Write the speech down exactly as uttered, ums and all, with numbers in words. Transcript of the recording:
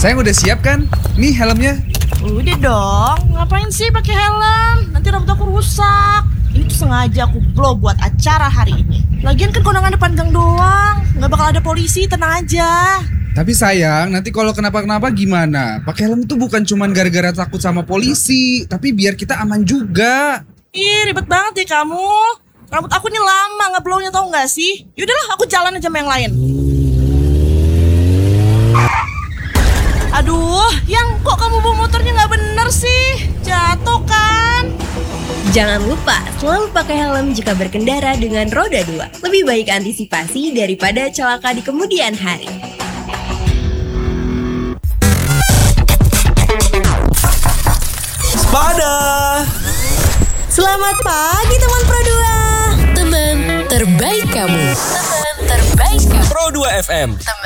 Sayang udah siap kan? Nih helmnya. Udah dong, ngapain sih pakai helm? Nanti rambut aku rusak. Ini tuh sengaja aku blow buat acara hari ini. Lagian kan kondangan depan gang doang, nggak bakal ada polisi, tenang aja. Tapi sayang, nanti kalau kenapa-kenapa gimana? Pakai helm itu bukan cuman gara-gara takut sama polisi, tapi biar kita aman juga. Ih, ribet banget deh kamu. Rambut aku nih lama nggak blownya, tau nggak sih? Yaudahlah, aku jalan aja sama yang lain. Aduh, yang kok kamu bawa motornya nggak bener sih? Jatuh kan? Jangan lupa selalu pakai helm jika berkendara dengan roda dua. Lebih baik antisipasi daripada celaka di kemudian hari. Pada Selamat pagi teman Pro dua. Teman terbaik kamu. Teman terbaik kamu. Pro dua F M.